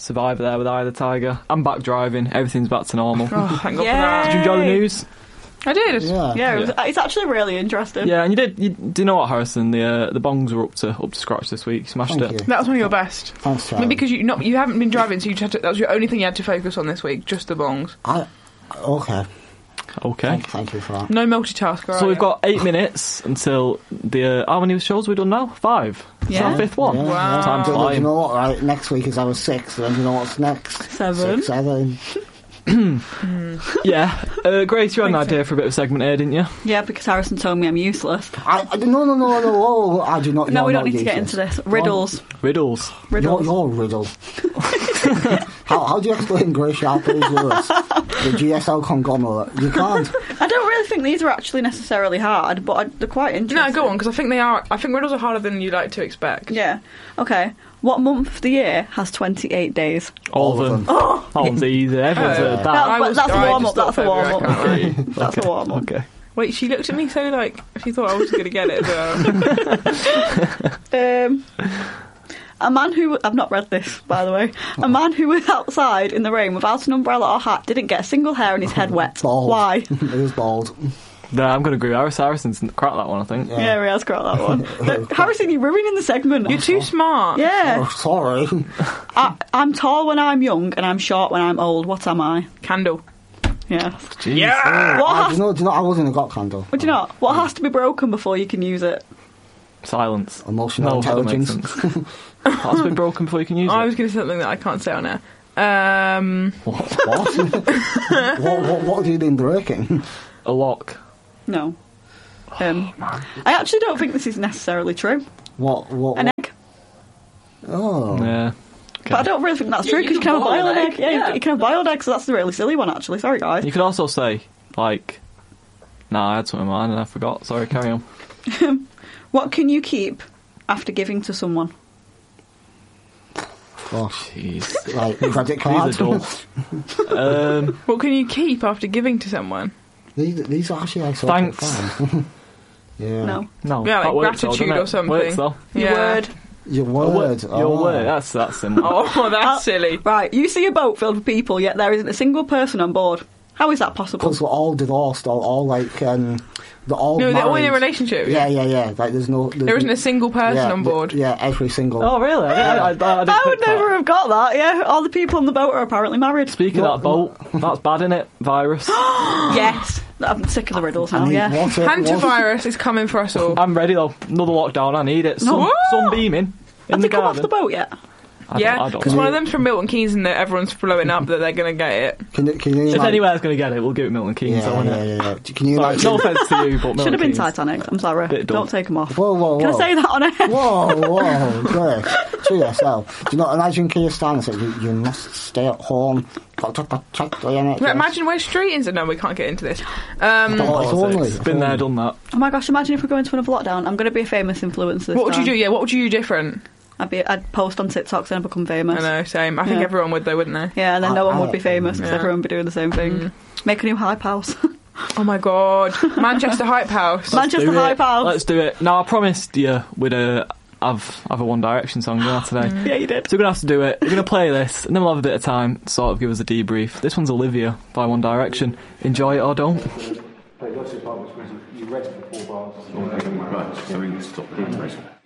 Survivor there with Eye of the Tiger. I'm back driving. Everything's back to normal. Oh, thank God for Yay. that. Did you enjoy the news? I did. Yeah, it's actually really interesting. Yeah, and you did. Do you know what, Harrison? The bongs were up to scratch this week. You smashed Thank it. you. That was one of your best. Thanks, Charlie. Maybe because you haven't been driving, so that was your only thing you had to focus on this week, just the bongs. Okay. Okay. Thank you for that. No multitasker. So we've got 8 minutes until the. How many shows have we done now? 5. Yeah. It's our 5th one. Yeah, Wow. Time's Do you flying. know what, right? Next week is our 6th, and you know what's next? 7. 6, 7. Yeah. Grace, you had an idea for a bit of a segment here, didn't you? Yeah, because Harrison told me I'm useless. No, I do not. No, we don't not need to get into useless. this. Riddles. Riddles. Riddles. You're riddle. How do you explain Grace Sharpley's Lewis? The GSL conglomerate. You can't. I don't really think these are actually necessarily hard, but they're quite interesting. No, go on, because I think they are. I think riddles are harder than you like to expect. Yeah. Okay. What month of the year has 28 days? All of them. Oh! That one's easy. Everyone's heard that. That's a warm-up. That's a warm-up. Right. That's a warm-up. Okay. Wait, she looked at me so like she thought I was going to get it as well. A man who... I've not read this, by the way. A man who was outside in the rain without an umbrella or hat didn't get a single hair in his head wet. Bald. Why? He was bald. No, I'm going to agree. Harrison's cracked that one, I think. Yeah, he has got that one. Look, Harrison, you're ruining the segment. You're too smart. Yeah. Oh, sorry. I'm tall when I'm young and I'm short when I'm old. What am I? Candle. Yeah. Jeez. Yeah. What Do you know, I wasn't a got candle. Would you not? What has to be broken before you can use it? Silence. Emotional No, that don't make intelligence. sense. That's been broken before you can use I it. was going to say something that I can't say on air. What? what do you mean breaking? A lock. No. I actually don't think this is necessarily true. What? An egg. Oh. Yeah. Okay. But I don't really think that's true because you can have a boiled egg. Yeah, you can have a boiled egg, so that's the really silly one, actually. Sorry, guys. You could also say, like... Nah, I had something in mind and I forgot. Sorry, carry on. What can you keep after giving to someone? Oh, Jeez. like credit cards. These are dull. What can you keep after giving to someone? These are actually like so Thanks. fun. Yeah. No. No, Yeah, like that works though, gratitude doesn't it? or something. Works though. Your word. Your word. Your word. That's simple. Oh, that's silly. Right, you see a boat filled with people, yet there isn't a single person on board. How is that possible? Because we're all divorced, or all like they're all No, they're all in a married. relationship. Yeah. Like There isn't a single person on board. Yeah, every single. Oh, really? I didn't I would pick never that. have got that, yeah. All the people on the boat are apparently married. Speaking of that boat, that's bad, innit? Virus. Yes. I'm sick of the riddles now, yeah. Hantavirus is coming for us all. I'm ready though. Another lockdown. I need it. No. Sunbeaming in Have the they come off garden. the boat yet? I Yeah, don't because know. one of them's from Milton Keynes and everyone's blowing up that they're going to get it. Can you If imagine? anywhere's going to get it, we'll give it Milton Keynes. Yeah, yeah. Can you Sorry, imagine? no offence to you, but Milton Should have been Keynes. Titanic. I'm sorry. Bit dull. Don't take them off. Whoa. Can I say that on air? Whoa, Grace. To yourself. Do you not imagine Keir Starmer said, you must stay at home. Got to check the NHS. But imagine where street is. No, we can't get into this. It's only. Been there, done that. Oh my gosh, imagine if we go into another lockdown. I'm going to be a famous influencer this What would you time. do? Yeah, what would you do different? I'd post on TikToks and I'd become famous. I know, same. I think Yeah. everyone would though, wouldn't they? Yeah, and then no one would be Yeah. famous because everyone would be doing the same thing. Make a new hype house. Oh my god. Manchester Hype House. Manchester Do it. hype house. Let's do it. Now, I promised you we'd have a One Direction song today. Yeah, you did. So we're going to have to do it. We're going to play this, and then we'll have a bit of time to sort of give us a debrief. This one's Olivia by One Direction. Enjoy it or don't. You rest for 4 bars. Right, so we can stop.